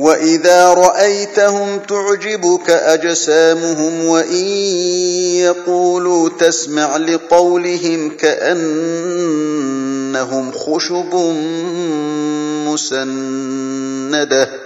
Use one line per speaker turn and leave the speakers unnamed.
وإذا رأيتهم تعجبك أجسامهم وإن يقولوا تسمع لقولهم كأنهم خشب مسندة